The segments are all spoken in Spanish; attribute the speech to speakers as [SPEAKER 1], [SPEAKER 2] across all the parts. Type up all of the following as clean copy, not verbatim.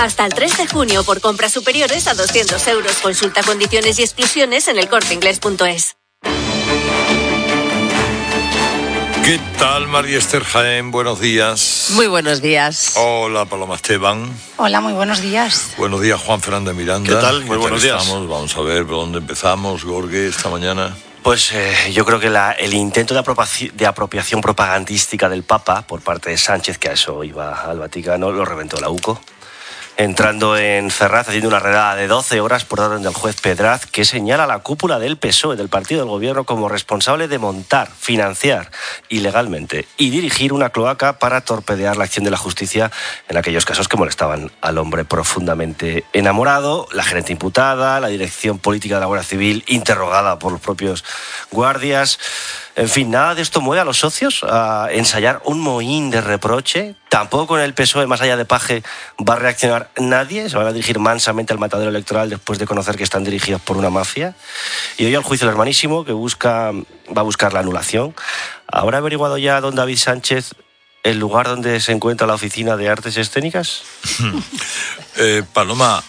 [SPEAKER 1] Hasta el 3 de junio por compras superiores a 200 euros. Consulta condiciones y exclusiones en elcorteingles.es.
[SPEAKER 2] ¿Qué tal, María Esther Jaén? Buenos días.
[SPEAKER 3] Muy buenos días.
[SPEAKER 2] Hola, Paloma Esteban.
[SPEAKER 4] Hola, muy buenos días.
[SPEAKER 2] Buenos días, Juan Fernández Miranda.
[SPEAKER 5] ¿Qué tal? Muy buenos días.
[SPEAKER 2] Vamos a ver por dónde empezamos, Gorge, esta mañana.
[SPEAKER 5] Pues yo creo que el intento de apropiación propagandística del Papa por parte de Sánchez, que a eso iba al Vaticano, lo reventó la UCO. Entrando en Ferraz, haciendo una redada de 12 horas por orden del juez Pedraz, que señala a la cúpula del PSOE, del partido del gobierno, como responsable de montar, financiar ilegalmente y dirigir una cloaca para torpedear la acción de la justicia en aquellos casos que molestaban al hombre profundamente enamorado, la gerente imputada, la dirección política de la Guardia Civil interrogada por los propios guardias. En fin, nada de esto mueve a los socios a ensayar un mohín de reproche. Tampoco en el PSOE, más allá de Paje, va a reaccionar nadie. Se van a dirigir mansamente al matadero electoral después de conocer que están dirigidos por una mafia. Y hoy al juicio del hermanísimo, que va a buscar la anulación. ¿Habrá averiguado ya don David Sánchez el lugar donde se encuentra la oficina de artes escénicas?
[SPEAKER 2] Paloma,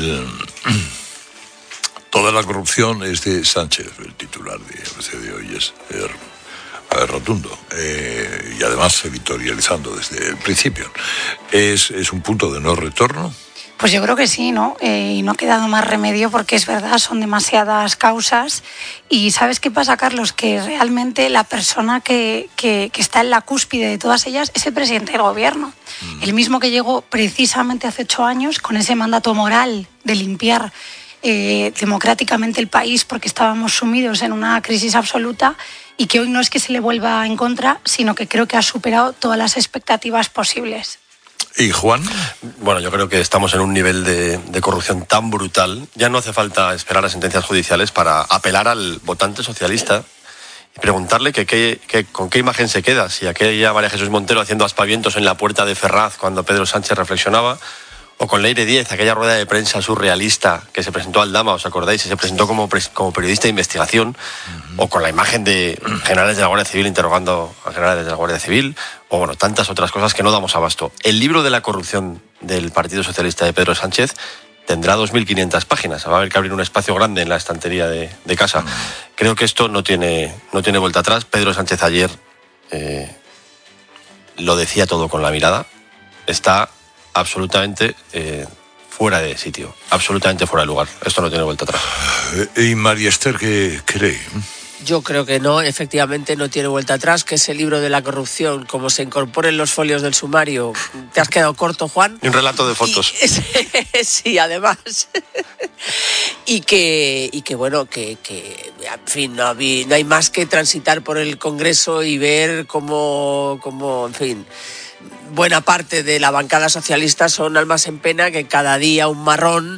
[SPEAKER 2] toda la corrupción es de Sánchez. El titular de ABC de hoy es rotundo. Y además editorializando desde el principio. ¿Es un punto de no retorno?
[SPEAKER 4] Pues yo creo que sí, ¿no? Y no ha quedado más remedio porque es verdad, son demasiadas causas. Y ¿sabes qué pasa, Carlos? Que realmente la persona que está en la cúspide de todas ellas es el presidente del gobierno. El mismo que llegó precisamente hace 8 años con ese mandato moral de limpiar democráticamente el país porque estábamos sumidos en una crisis absoluta y que hoy no es que se le vuelva en contra, sino que creo que ha superado todas las expectativas posibles.
[SPEAKER 2] ¿Y Juan?
[SPEAKER 6] Bueno, yo creo que estamos en un nivel de corrupción tan brutal. Ya no hace falta esperar a sentencias judiciales para apelar al votante socialista y preguntarle con qué imagen se queda. Si aquella María Jesús Montero haciendo aspavientos en la puerta de Ferraz cuando Pedro Sánchez reflexionaba, o con Leire Díez, aquella rueda de prensa surrealista que se presentó al Dama, ¿os acordáis? Y se presentó como periodista de investigación, o con la imagen de generales de la Guardia Civil interrogando a generales de la Guardia Civil, o bueno, tantas otras cosas que no damos abasto. El libro de la corrupción del Partido Socialista de Pedro Sánchez tendrá 2.500 páginas. Va a haber que abrir un espacio grande en la estantería de casa. Creo que esto no tiene vuelta atrás. Pedro Sánchez ayer lo decía todo con la mirada. Está absolutamente fuera de sitio, absolutamente fuera de lugar. Esto no tiene vuelta atrás.
[SPEAKER 2] ¿Y María Esther qué cree?
[SPEAKER 3] Yo creo que no, efectivamente no tiene vuelta atrás, que ese libro de la corrupción, como se incorporen los folios del sumario, ¿te has quedado corto, Juan?
[SPEAKER 6] Y un relato de fotos.
[SPEAKER 3] Sí, además. y que bueno, que en fin, no hay más que transitar por el Congreso y ver cómo en fin, buena parte de la bancada socialista son almas en pena, que cada día un marrón,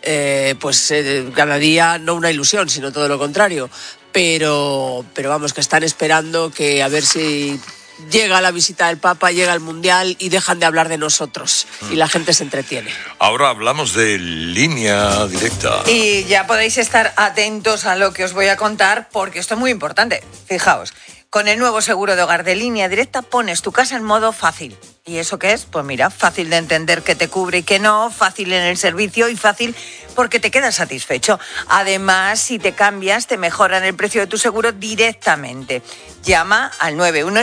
[SPEAKER 3] cada día no una ilusión, sino todo lo contrario. Pero vamos, que están esperando que a ver si llega la visita del Papa, llega el Mundial y dejan de hablar de nosotros y la gente se entretiene.
[SPEAKER 2] Ahora hablamos de Línea Directa.
[SPEAKER 7] Y ya podéis estar atentos a lo que os voy a contar porque esto es muy importante. Fijaos, con el nuevo seguro de hogar de Línea Directa pones tu casa en modo fácil. ¿Y eso qué es? Pues mira, fácil de entender qué te cubre y qué no, fácil en el servicio y fácil porque te quedas satisfecho. Además, si te cambias, te mejoran el precio de tu seguro directamente. Llama al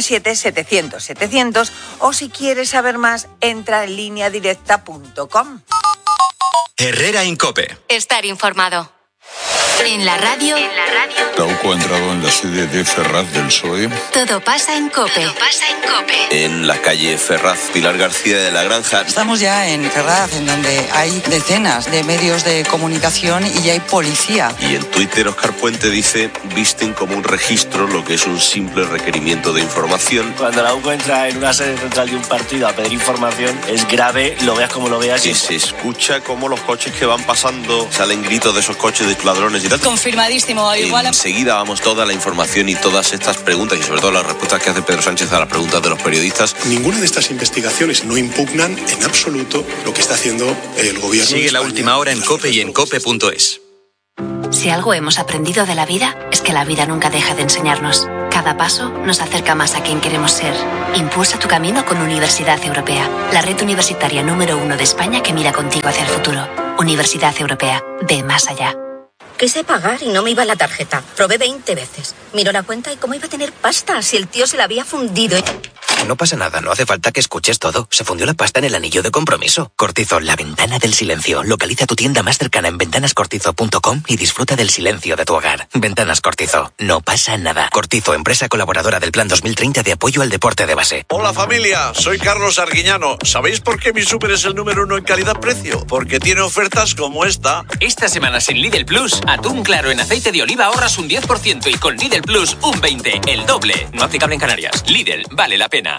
[SPEAKER 7] 917-700-700 o si quieres saber más, entra en lineadirecta.com.
[SPEAKER 8] Herrera Incope.
[SPEAKER 1] Estar informado. En la radio.
[SPEAKER 2] Trauco ha entrado en la sede de Ferraz del PSOE.
[SPEAKER 1] Todo pasa en COPE.
[SPEAKER 8] En la calle Ferraz, Pilar García de la Granja.
[SPEAKER 9] Estamos ya en Ferraz, en donde hay decenas de medios de comunicación y ya hay policía.
[SPEAKER 8] Y en Twitter, Óscar Puente dice: visten como un registro lo que es un simple requerimiento de información.
[SPEAKER 5] Cuando la UCO entra en una sede central de un partido a pedir información, es grave, lo veas como lo veas.
[SPEAKER 8] Y se escucha como los coches que van pasando, salen gritos de esos coches de ladrones y tal.
[SPEAKER 9] Confirmadísimo, igual.
[SPEAKER 8] Enseguida vamos toda la información y todas estas preguntas y sobre todo las respuestas que hace Pedro Sánchez a las preguntas de los periodistas.
[SPEAKER 10] Ninguna de estas investigaciones no impugnan en absoluto lo que está haciendo el gobierno.
[SPEAKER 8] Sigue la última hora en COPE y en COPE.es.
[SPEAKER 1] Si algo hemos aprendido de la vida, es que la vida nunca deja de enseñarnos.
[SPEAKER 11] Cada paso nos acerca más a quien queremos ser. Impulsa tu camino con Universidad Europea, la red universitaria número 1 de España que mira contigo hacia el futuro. Universidad Europea, ve más allá.
[SPEAKER 12] Quise pagar y no me iba la tarjeta. Probé 20 veces. Miro la cuenta y cómo iba a tener pasta si el tío se la había fundido.
[SPEAKER 13] No pasa nada, no hace falta que escuches todo. Se fundió la pasta en el anillo de compromiso. Cortizo, la ventana del silencio. Localiza tu tienda más cercana en ventanascortizo.com y disfruta del silencio de tu hogar. Ventanas Cortizo, no pasa nada. Cortizo, empresa colaboradora del Plan 2030 de apoyo al deporte de base.
[SPEAKER 14] Hola familia, soy Carlos Arguiñano. ¿Sabéis por qué mi súper es el número 1 en calidad-precio? Porque tiene ofertas como esta.
[SPEAKER 15] Esta semana sin Lidl Plus, atún claro en aceite de oliva ahorras un 10% y con Lidl Plus un 20%, el doble. No aplicable en Canarias. Lidl, vale la pena.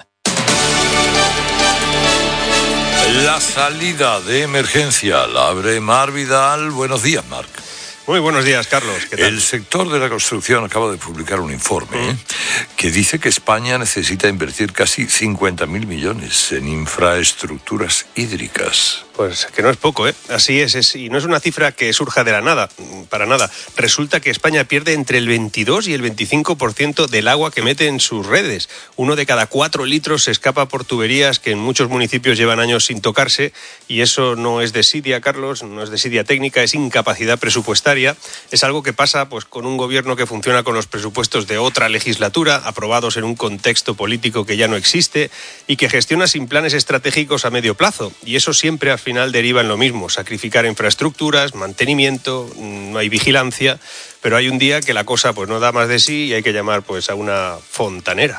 [SPEAKER 2] La salida de emergencia la abre Mar Vidal. Buenos días, Marc.
[SPEAKER 16] Muy buenos días, Carlos. ¿Qué tal?
[SPEAKER 2] El sector de la construcción acaba de publicar un informe que dice que España necesita invertir casi 50.000 millones en infraestructuras hídricas.
[SPEAKER 16] Pues que no es poco, ¿eh? Así es, y no es una cifra que surja de la nada, para nada. Resulta que España pierde entre el 22 y el 25% del agua que mete en sus redes. 1 de cada 4 litros se escapa por tuberías que en muchos municipios llevan años sin tocarse, y eso no es desidia, Carlos, no es desidia técnica, es incapacidad presupuestaria. Es algo que pasa pues con un gobierno que funciona con los presupuestos de otra legislatura, aprobados en un contexto político que ya no existe, y que gestiona sin planes estratégicos a medio plazo. Y eso siempre al final deriva en lo mismo: sacrificar infraestructuras, mantenimiento, no hay vigilancia, pero hay un día que la cosa pues no da más de sí y hay que llamar pues a una fontanera.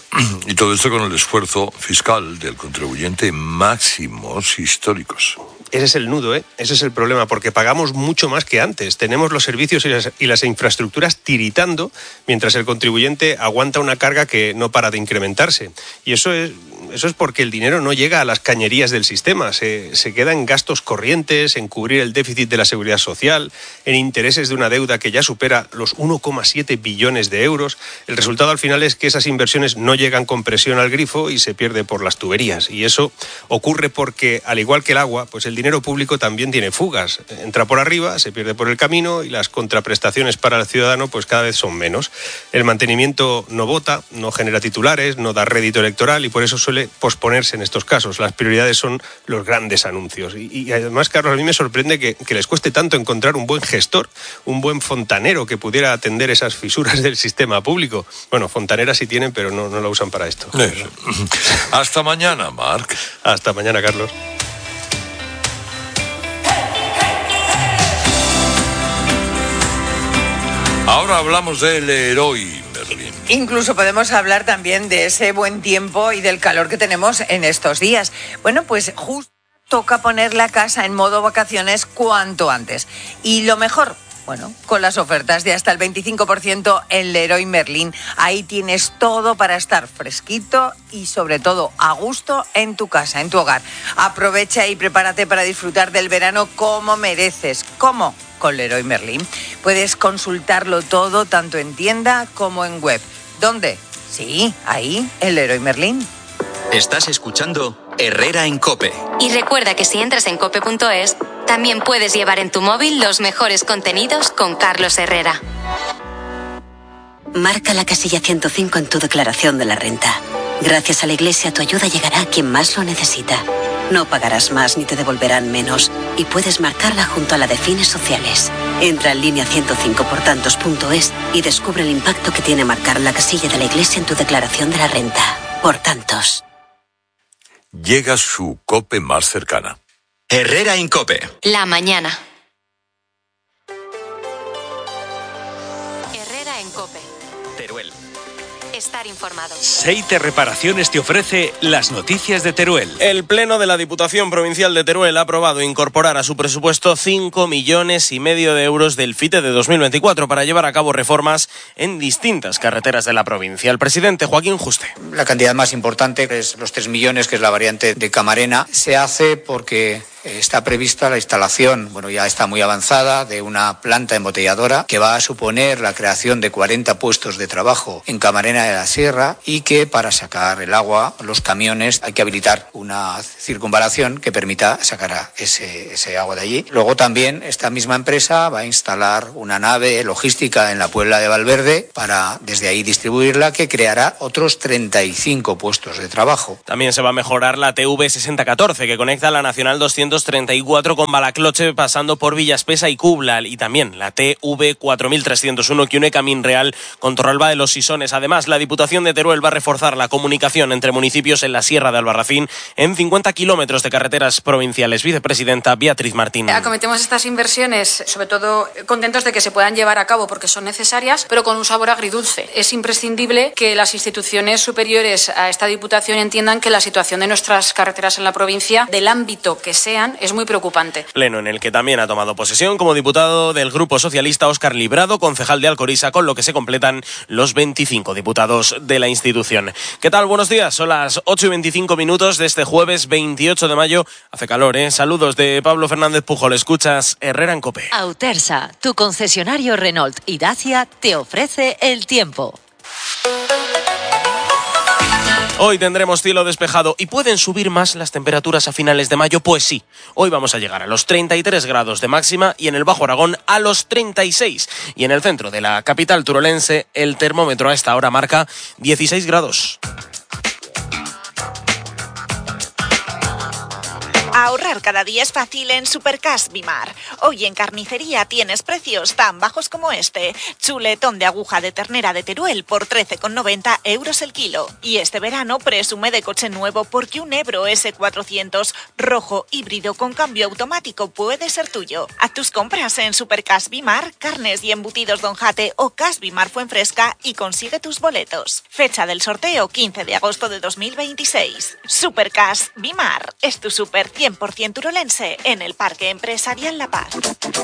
[SPEAKER 2] Y todo esto con el esfuerzo fiscal del contribuyente en máximos históricos.
[SPEAKER 16] Ese es el nudo, ¿eh? Ese es el problema, porque pagamos mucho más que antes. Tenemos los servicios y las infraestructuras tiritando, mientras el contribuyente aguanta una carga que no para de incrementarse. Y eso es porque el dinero no llega a las cañerías del sistema. Se queda en gastos corrientes, en cubrir el déficit de la seguridad social, en intereses de una deuda que ya supera los 1,7 billones de euros. El resultado al final es que esas inversiones no llegan con presión al grifo y se pierde por las tuberías. Y eso ocurre porque, al igual que el agua, pues el dinero público también tiene fugas. Entra por arriba, se pierde por el camino y las contraprestaciones para el ciudadano pues cada vez son menos. El mantenimiento no vota, no genera titulares, no da rédito electoral y por eso suele posponerse en estos casos. Las prioridades son los grandes anuncios. Y además, Carlos, a mí me sorprende que les cueste tanto encontrar un buen gestor, un buen fontanero que pudiera atender esas fisuras del sistema público. Bueno, fontaneras sí tienen, pero no la usan para esto.
[SPEAKER 2] Hasta mañana, Marc.
[SPEAKER 16] Hasta mañana, Carlos.
[SPEAKER 2] Ahora hablamos del Leroy Merlin.
[SPEAKER 7] Incluso podemos hablar también de ese buen tiempo y del calor que tenemos en estos días. Bueno, pues justo toca poner la casa en modo vacaciones cuanto antes. Y lo mejor, bueno, con las ofertas de hasta el 25% en Leroy Merlin. Ahí tienes todo para estar fresquito y sobre todo a gusto en tu casa, en tu hogar. Aprovecha y prepárate para disfrutar del verano como mereces. ¿Cómo? Con Leroy Merlin. Puedes consultarlo todo tanto en tienda como en web. ¿Dónde? Sí, ahí, en Leroy Merlin.
[SPEAKER 17] Estás escuchando Herrera en COPE.
[SPEAKER 11] Y recuerda que si entras en cope.es, también puedes llevar en tu móvil los mejores contenidos con Carlos Herrera.
[SPEAKER 18] Marca la casilla 105 en tu declaración de la renta. Gracias a la Iglesia, tu ayuda llegará a quien más lo necesita. No pagarás más ni te devolverán menos y puedes marcarla junto a la de fines sociales. Entra en línea 105portantos.es y descubre el impacto que tiene marcar la casilla de la Iglesia en tu declaración de la renta. Por tantos.
[SPEAKER 2] Llega su COPE más cercana.
[SPEAKER 17] Herrera en COPE.
[SPEAKER 11] La mañana. Herrera en COPE.
[SPEAKER 17] Teruel.
[SPEAKER 11] Estar informado.
[SPEAKER 19] Seite Reparaciones te ofrece las noticias de Teruel.
[SPEAKER 20] El Pleno de la Diputación Provincial de Teruel ha aprobado incorporar a su presupuesto 5,5 millones de euros del FITE de 2024 para llevar a cabo reformas en distintas carreteras de la provincia. El presidente Joaquín Juste.
[SPEAKER 21] La cantidad más importante es los 3 millones, que es la variante de Camarena. Se hace porque está prevista la instalación, ya está muy avanzada, de una planta embotelladora que va a suponer la creación de 40 puestos de trabajo en Camarena de la Sierra y que para sacar el agua, los camiones, hay que habilitar una circunvalación que permita sacar ese agua de allí. Luego también esta misma empresa va a instalar una nave logística en la Puebla de Valverde para desde ahí distribuirla, que creará otros 35 puestos de trabajo.
[SPEAKER 20] También se va a mejorar la TV 6014 que conecta la Nacional 234 con Balacloche pasando por Villaspesa y Cublal, y también la TV 4301 que une Camín Real con Torralba de los Sisones. Además, la Diputación de Teruel va a reforzar la comunicación entre municipios en la Sierra de Albarracín en 50 kilómetros de carreteras provinciales. Vicepresidenta Beatriz Martín.
[SPEAKER 22] Acometemos estas inversiones, sobre todo contentos de que se puedan llevar a cabo porque son necesarias, pero con un sabor agridulce. Es imprescindible que las instituciones superiores a esta Diputación entiendan que la situación de nuestras carreteras en la provincia, del ámbito que sean, es muy preocupante.
[SPEAKER 20] Pleno en el que también ha tomado posesión como diputado del Grupo Socialista Óscar Librado, concejal de Alcoriza, con lo que se completan los 25 diputados de la institución. ¿Qué tal? Buenos días. Son las 8:25 de este jueves 28 de mayo. Hace calor, ¿eh? Saludos de Pablo Fernández Pujol. Escuchas Herrera en COPE.
[SPEAKER 23] Autersa, tu concesionario Renault y Dacia, te ofrece el tiempo.
[SPEAKER 20] Hoy tendremos cielo despejado y pueden subir más las temperaturas a finales de mayo. Pues sí, hoy vamos a llegar a los 33 grados de máxima y en el Bajo Aragón a los 36. Y en el centro de la capital turolense el termómetro a esta hora marca 16 grados.
[SPEAKER 24] Ahorrar cada día es fácil en Supercash Bimar. Hoy en carnicería tienes precios tan bajos como este. Chuletón de aguja de ternera de Teruel por 13,90 € el kilo. Y este verano presume de coche nuevo porque un Ebro S400 rojo híbrido con cambio automático puede ser tuyo. Haz tus compras en Supercash Bimar, carnes y embutidos Don Jate o Cash Bimar Fuenfresca y consigue tus boletos. Fecha del sorteo 15 de agosto de 2026. Supercash Bimar es tu super 100% turolense en el Parque Empresarial La Paz.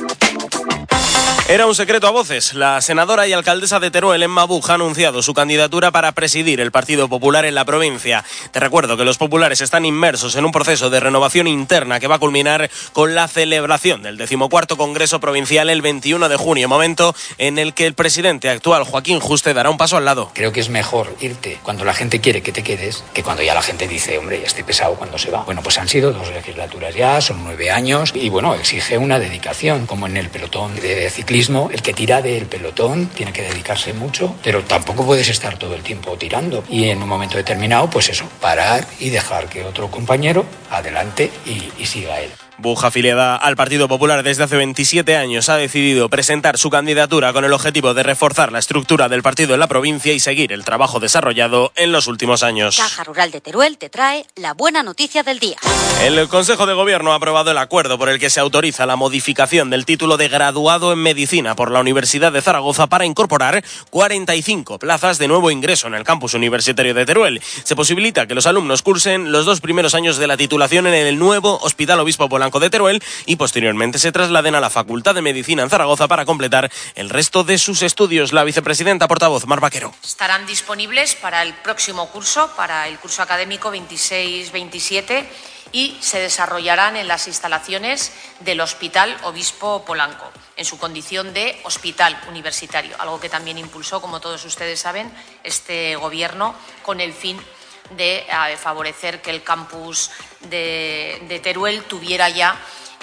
[SPEAKER 20] Era un secreto a voces. La senadora y alcaldesa de Teruel, Emma Buch, ha anunciado su candidatura para presidir el Partido Popular en la provincia. Te recuerdo que los populares están inmersos en un proceso de renovación interna que va a culminar con la celebración del 14º Congreso Provincial el 21 de junio, momento en el que el presidente actual, Joaquín Juste, dará un paso al lado.
[SPEAKER 25] Creo que es mejor irte cuando la gente quiere que te quedes que cuando ya la gente dice, hombre, ya estoy pesado cuando se va. Bueno, pues han sido 2 legislaturas ya, son 9 años y bueno, exige una dedicación, como en el pelotón de ciclismo, el que tira del pelotón tiene que dedicarse mucho, pero tampoco puedes estar todo el tiempo tirando y en un momento determinado, pues eso, parar y dejar que otro compañero adelante y siga él.
[SPEAKER 20] Buch, afiliada al Partido Popular desde hace 27 años, ha decidido presentar su candidatura con el objetivo de reforzar la estructura del partido en la provincia y seguir el trabajo desarrollado en los últimos años.
[SPEAKER 23] Caja Rural de Teruel te trae la buena noticia del día.
[SPEAKER 20] El Consejo de Gobierno ha aprobado el acuerdo por el que se autoriza la modificación del título de graduado en Medicina por la Universidad de Zaragoza para incorporar 45 plazas de nuevo ingreso en el campus universitario de Teruel. Se posibilita que los alumnos cursen los 2 primeros años de la titulación en el nuevo Hospital Obispo Polanco de Teruel y posteriormente se trasladen a la Facultad de Medicina en Zaragoza para completar el resto de sus estudios. La vicepresidenta portavoz, Mar Vaquero.
[SPEAKER 26] Estarán disponibles para el próximo curso, para el curso académico 26-27 y se desarrollarán en las instalaciones del Hospital Obispo Polanco, en su condición de hospital universitario, algo que también impulsó, como todos ustedes saben, este Gobierno con el fin de favorecer que el campus de Teruel tuviera ya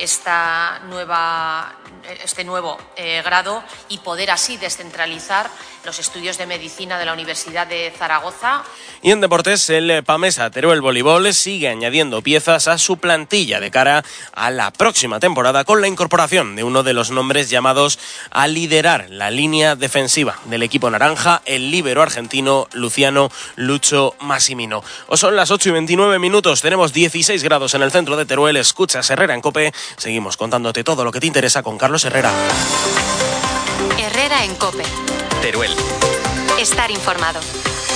[SPEAKER 26] este nuevo grado y poder así descentralizar los estudios de medicina de la Universidad de Zaragoza.
[SPEAKER 20] Y en deportes, el Pamesa Teruel Voleibol sigue añadiendo piezas a su plantilla de cara a la próxima temporada con la incorporación de uno de los nombres llamados a liderar la línea defensiva del equipo naranja, el líbero argentino Luciano Lucho Massimino. O son las 8:29, tenemos 16 grados en el centro de Teruel. Escuchas Herrera en COPE. Seguimos contándote todo lo que te interesa con Carlos Herrera.
[SPEAKER 1] Herrera en COPE.
[SPEAKER 17] Teruel.
[SPEAKER 1] Estar informado.